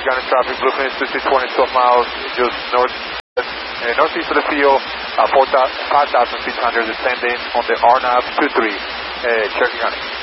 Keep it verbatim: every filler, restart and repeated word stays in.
County traffic, Bluefin two six one, twelve miles, just north, uh, northeast of the field, uh, five thousand six hundred descending on the R N A V two three, uh, Cherokee County.